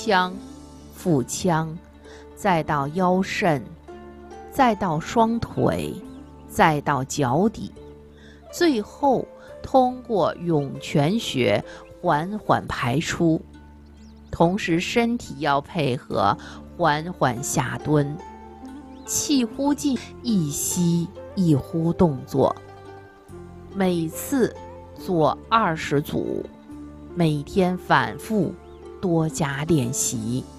腔、腹腔，再到腰肾，再到双腿，再到脚底，最后通过涌泉穴缓缓排出。同时身体要配合缓缓下蹲，气呼进，一吸一呼动作，每次做20组，每天反复多加练习。